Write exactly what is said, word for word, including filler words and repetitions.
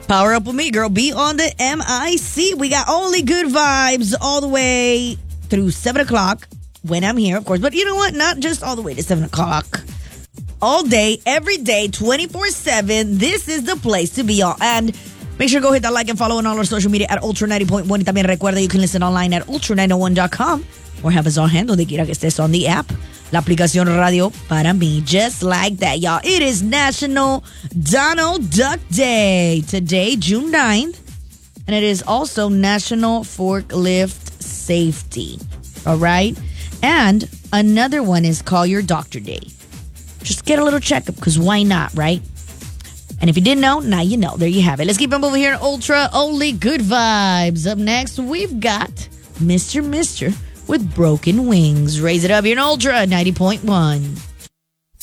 Power up with me, girl. Be on the M I C. We got only good vibes all the way through seven o'clock when I'm here, of course. But you know what? Not just all the way to seven o'clock. All day, every day, twenty-four seven. This is the place to be on. And make sure to go hit that like and follow on all our social media at Ultra ninety point one. Y también recuerda you can listen online at ultra nine oh one dot com or have us on hand donde quiera que estés on the app. La aplicación radio para mí. Just like that, y'all. It is National Donald Duck Day. Today, June ninth. And it is also National Forklift Safety. All right? And another one is Call Your Doctor Day. Just get a little checkup, because why not, right? And if you didn't know, now you know. There you have it. Let's keep on moving here in Ultra. Only good vibes. Up next, we've got Mister Mister with Broken Wings. Raise it up here in Ultra ninety point one.